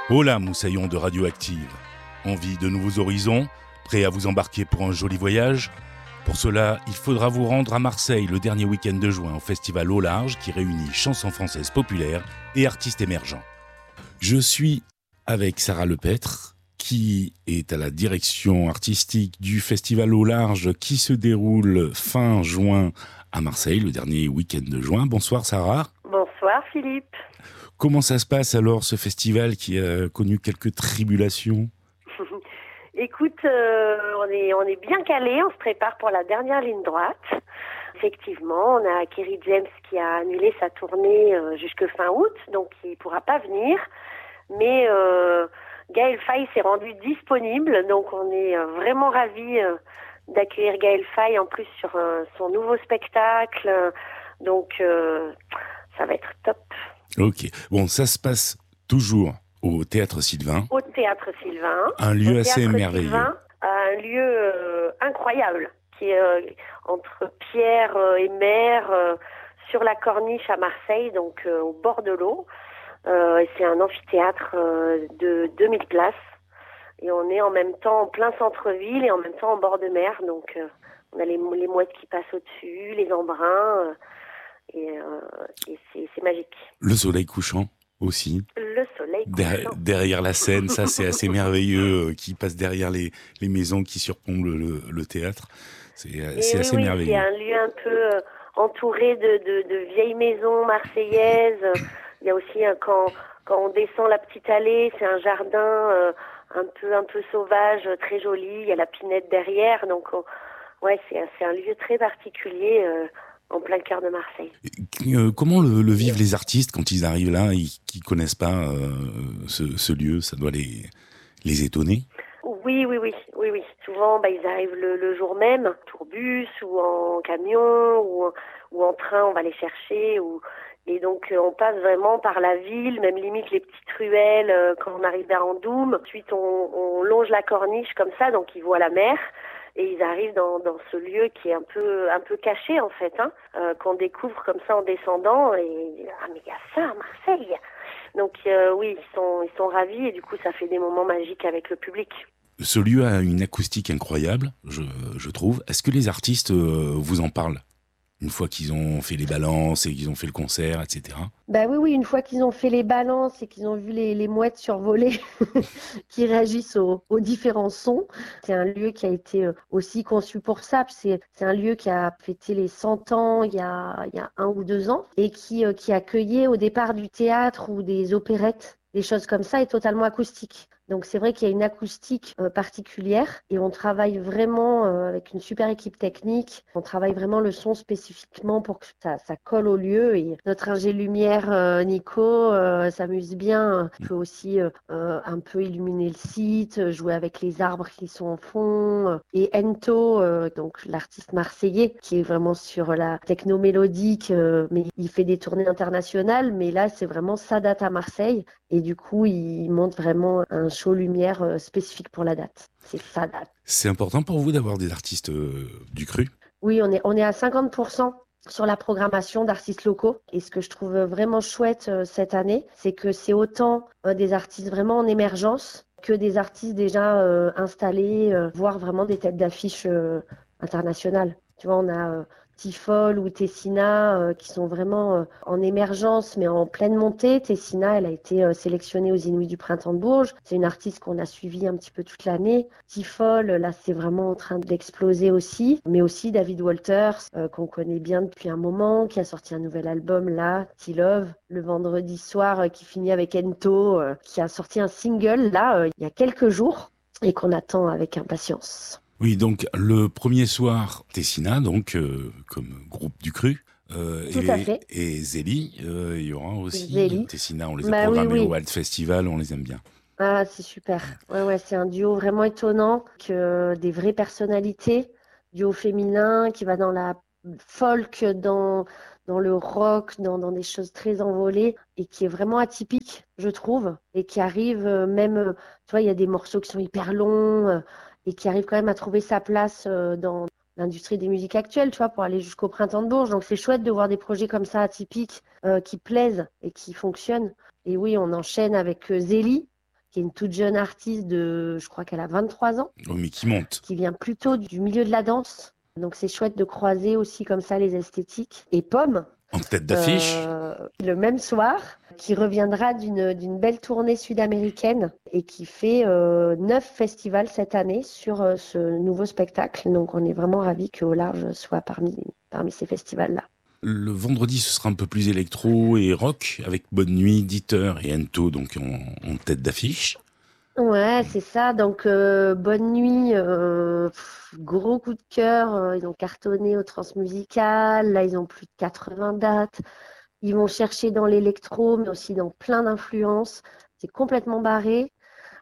Hola, moussaillon de Radioactive. Envie de nouveaux horizons? Prêt à vous embarquer pour un joli voyage? Pour cela, il faudra vous rendre à Marseille le dernier week-end de juin au festival Au Large qui réunit chansons françaises populaires et artistes émergents. Je suis avec Sarah Lepêtre, qui est à la direction artistique du festival Au Large qui se déroule fin juin à Marseille, le dernier week-end de juin. Bonsoir Sarah. Bonsoir Philippe. Comment ça se passe alors, ce festival qui a connu quelques tribulations? Écoute, on est bien calé, on se prépare pour la dernière ligne droite. Effectivement, on a Kerry James qui a annulé sa tournée jusque fin août, donc il ne pourra pas venir. Mais Gaël Faye s'est rendu disponible, donc on est vraiment ravis d'accueillir Gaël Faye en plus sur son nouveau spectacle. Donc ça va être top. Ok, bon, ça se passe toujours au Théâtre Sylvain. Au Théâtre Sylvain. Un lieu assez merveilleux. Sylvain, un lieu incroyable, qui est entre Pierre et Mer, sur la Corniche à Marseille, donc au bord de l'eau. C'est un amphithéâtre de 2000 places. Et on est en même temps en plein centre-ville et en même temps en bord de mer. Donc on a les mouettes qui passent au-dessus, les embruns. Et c'est magique. Le soleil couchant aussi. Le soleil couchant. Derrière la scène, ça c'est assez merveilleux, qui passe derrière les maisons qui surplombent le théâtre. C'est assez merveilleux. C'est un lieu un peu entouré de vieilles maisons marseillaises. Il y a aussi, quand on descend la petite allée, c'est un jardin un peu sauvage, très joli. Il y a la Pinette derrière. Donc, c'est un lieu très particulier en plein cœur de Marseille. Comment le vivent les artistes quand ils arrivent là et qui connaissent pas ce lieu? Ça doit les étonner. Oui. Souvent, ils arrivent le jour même, tourbus ou en camion ou en train, on va les chercher. Et donc, on passe vraiment par la ville, même limite les petites ruelles quand on arrive vers Andoum. Ensuite, on longe la corniche comme ça, donc ils voient la mer. Et ils arrivent dans ce lieu qui est un peu caché en fait, qu'on découvre comme ça en descendant. Et mais il y a ça à Marseille. Donc oui, ils sont ravis et du coup ça fait des moments magiques avec le public. Ce lieu a une acoustique incroyable, je trouve. Est-ce que les artistes vous en parlent une fois qu'ils ont fait les balances et qu'ils ont fait le concert, etc. Oui, une fois qu'ils ont fait les balances et qu'ils ont vu les mouettes survoler qui réagissent aux différents sons. C'est un lieu qui a été aussi conçu pour ça. C'est un lieu qui a fêté les 100 ans il y a 1 ou 2 ans et qui accueillait au départ du théâtre ou des opérettes, des choses comme ça, et totalement acoustique. Donc c'est vrai qu'il y a une acoustique particulière et on travaille vraiment avec une super équipe technique. On travaille vraiment le son spécifiquement pour que ça colle au lieu. Et notre ingé lumière Nico s'amuse bien. Il peut aussi un peu illuminer le site, jouer avec les arbres qui sont en fond. Et Ento, donc l'artiste marseillais, qui est vraiment sur la techno mélodique, mais il fait des tournées internationales. Mais là, c'est vraiment sa date à Marseille. Et du coup, il monte vraiment un show lumière spécifique pour la date. C'est sa date. C'est important pour vous d'avoir des artistes du cru? Oui, on est à 50% sur la programmation d'artistes locaux. Et ce que je trouve vraiment chouette cette année, c'est que c'est autant des artistes vraiment en émergence que des artistes déjà installés, voire vraiment des têtes d'affiche internationales. Tu vois, on a Tifol ou Tessina qui sont vraiment en émergence mais en pleine montée. Tessina, elle a été sélectionnée aux Inouïs du Printemps de Bourges. C'est une artiste qu'on a suivie un petit peu toute l'année. Tifol, là, c'est vraiment en train d'exploser aussi. Mais aussi David Walters, qu'on connaît bien depuis un moment, qui a sorti un nouvel album là, T-Love, le vendredi soir, qui finit avec Ento, qui a sorti un single là, il y a quelques jours et qu'on attend avec impatience. Oui, donc le premier soir, Tessina, donc comme groupe du cru, Tout à fait. et Zélie, il y aura aussi Zélie. Tessina, on les a programmés au Alt Festival, on les aime bien. Ah, c'est super. Ouais, c'est un duo vraiment étonnant, que des vraies personnalités, duo féminin qui va dans la folk, dans le rock, dans des choses très envolées et qui est vraiment atypique, je trouve, et qui arrive tu vois, il y a des morceaux qui sont hyper longs et qui arrive quand même à trouver sa place dans l'industrie des musiques actuelles, tu vois, pour aller jusqu'au Printemps de Bourges. Donc c'est chouette de voir des projets comme ça atypiques qui plaisent et qui fonctionnent. Et oui, on enchaîne avec Zélie, qui est une toute jeune artiste je crois qu'elle a 23 ans, Oh, mais qui monte. qui vient plutôt du milieu de la danse. Donc c'est chouette de croiser aussi comme ça les esthétiques. Et Pomme, En tête d'affiche. le même soir, qui reviendra d'une belle tournée sud-américaine et qui fait 9 festivals cette année sur ce nouveau spectacle. Donc on est vraiment ravis qu'Au Large soit parmi ces festivals-là. Le vendredi, ce sera un peu plus électro et rock, avec Bonne Nuit, Dieter et Ento donc en tête d'affiche. Ouais, c'est ça. Donc, Bonne Nuit, gros coup de cœur. Ils ont cartonné au Transmusical. Là, ils ont plus de 80 dates. Ils vont chercher dans l'électro, mais aussi dans plein d'influences. C'est complètement barré.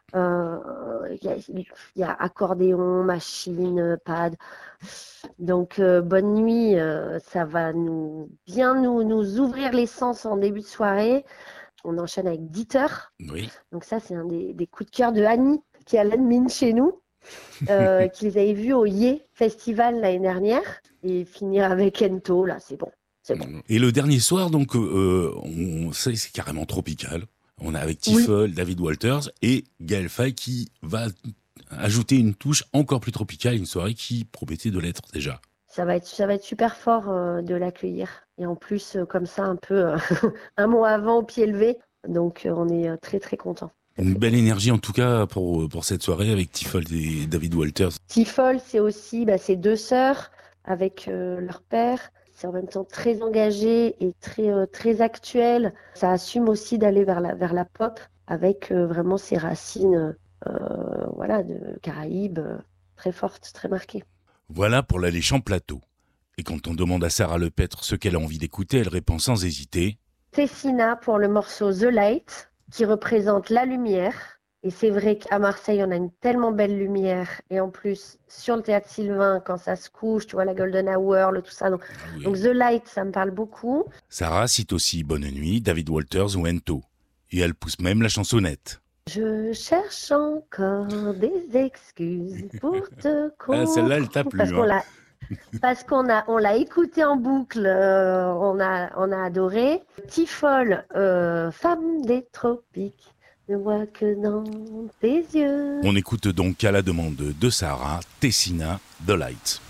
Il y a accordéon, machine, pad. Donc, Bonne Nuit, ça va bien nous ouvrir les sens en début de soirée. On enchaîne avec Dieter. Oui. Donc ça, c'est un des coups de cœur de Annie, qui est à l'admin chez nous, qui les avait vus au Festival l'année dernière. Et finir avec Ento, là, c'est bon. Et le dernier soir, donc, c'est carrément tropical. On a avec Tiffol, David Walters et Gaël Faye qui va ajouter une touche encore plus tropicale, une soirée qui promettait de l'être déjà. Ça va être super fort de l'accueillir. Et en plus, comme ça, un peu un mois avant, au pied levé. Donc, on est très, très contents. Une belle énergie, en tout cas, pour cette soirée avec Tiffol et David Walters. Tiffol, c'est aussi ses deux sœurs avec leur père. C'est en même temps très engagé et très actuel. Ça assume aussi d'aller vers la pop avec vraiment ses racines de Caraïbes très fortes, très marquées. Voilà pour l'alléchant plateau. Et quand on demande à Sarah Lepêtre ce qu'elle a envie d'écouter, elle répond sans hésiter. Tessina pour le morceau The Light, qui représente la lumière. Et c'est vrai qu'à Marseille, on a une tellement belle lumière. Et en plus, sur le Théâtre Sylvain, quand ça se couche, tu vois, la Golden Hour, tout ça. Donc, Oui. donc The Light, ça me parle beaucoup. Sarah cite aussi Bonne Nuit, David Walters ou Ento. Et elle pousse même la chansonnette. Je cherche encore des excuses pour te comprendre. Ah, celle-là, elle t'a plu. Parce qu'on l'a écouté en boucle, on a adoré. Tiffol, femme des tropiques, ne vois que dans tes yeux. On écoute donc à la demande de Sarah, Tessina, The Light.